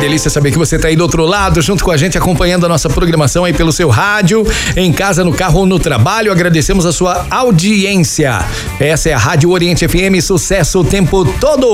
delícia saber que você tá aí do outro lado, junto com a gente, acompanhando a nossa programação aí pelo seu rádio, em casa, no carro ou no trabalho. Agradecemos a sua audiência. Essa é a Rádio Oriente FM, sucesso o tempo todo.